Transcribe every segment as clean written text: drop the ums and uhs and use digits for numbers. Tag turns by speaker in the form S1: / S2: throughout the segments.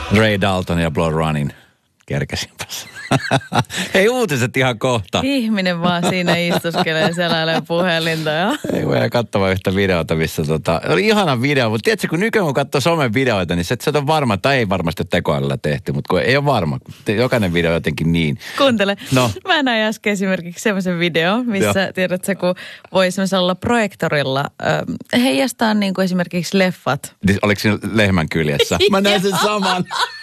S1: Ray Dalton ja Blood Running. Kerkäsinpäs. Hei, uutiset ihan kohta.
S2: Ihminen vaan siinä istuskelee ja seläilee puhelinta.
S1: Ei voi katsoa yhtä videota, missä oli ihana video, mutta tiedätkö, kun nykyään kun katsoo somen videoita, niin se on varma, tai ei varmasti tekoälyllä tehty, mutta kun ei ole varma. Jokainen video jotenkin niin.
S2: Kuuntele.
S1: No.
S2: Mä näin äsken esimerkiksi semmoisen video, missä tiedätkö, kun voi semmoisella projektorilla heijastaa niin kuin esimerkiksi leffat.
S1: Oliko siinä lehmän kyljessä? Mä näin sen saman.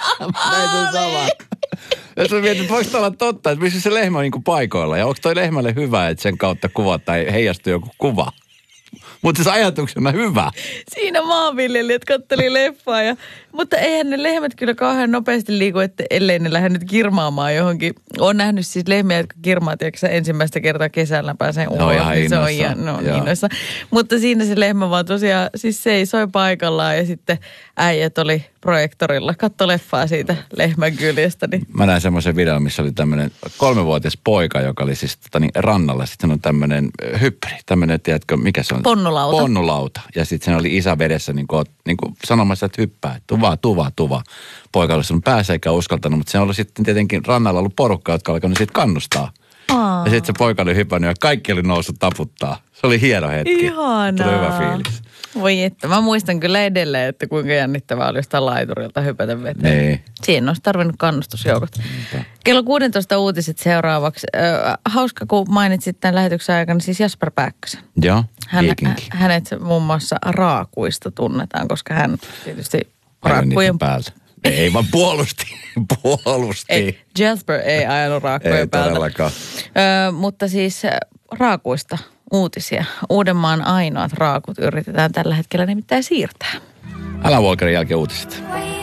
S1: Jos mä mietin, että voiko tämä olla totta, että missä se lehmä on niin kuin paikoilla ja onko toi lehmälle hyvä, että sen kautta kuvat tai heijastuu joku kuva. Mutta se ajatuksena hyvä.
S2: Siinä maanviljelijät katteli leffaa. Mutta eihän ne lehmät kyllä kauhean nopeasti liiku, että ellei ne lähde nyt kirmaamaan johonkin. Olen nähnyt siis lehmiä, jotka kirmaa, tiedätkö ensimmäistä kertaa kesällä pääsee ulos. Se on ihan innoissa. Mutta siinä se lehmä vaan tosiaan siis seisoi paikallaan ja sitten äijät oli projektorilla. Katso leffaa siitä lehmän kyljestä. Niin.
S1: Mä näin semmoisen videon, missä oli tämmöinen 3-vuotias poika, joka oli siis rannalla. Sitten on tämmöinen hyppyri, tämmöinen, tiedätkö, mikä se on?
S2: Ponnulauta.
S1: Ponnulauta. Ja sitten siinä oli isä vedessä niin kuin sanomassa, että hyppää. Tuva. Poika oli sun päässä eikä uskaltanut, mutta se oli sitten tietenkin rannalla ollut porukka, jotka alkanut sitten kannustaa. Ja sitten se poika oli hypännyt ja kaikki oli noussut taputtaa. Se oli hieno hetki.
S2: Ihanaa.
S1: Tuli hyvä fiilis.
S2: Voi että, mä muistan kyllä edelleen, että kuinka jännittävää oli jostain laiturilta hypätä veteen.
S1: Niin.
S2: Siinä olisi tarvinnut kannustusjoukot. Kello 16 uutiset seuraavaksi. Hauska, kun mainitsit tämän lähetyksen aikana siis Jasper Pääkkösen.
S1: Joo,
S2: hänet muun muassa raakuista tunnetaan, koska hän tietysti raakkujen
S1: päältä. Ei vaan puolusti.
S2: Ei, Jasper ei ajanut raakkujen päältä.
S1: Ei todellakaan.
S2: Mutta siis raakuista uutisia. Uudenmaan ainoat raakut yritetään tällä hetkellä nimittäin siirtää.
S1: Alan Walkerin jälkeen uutiset.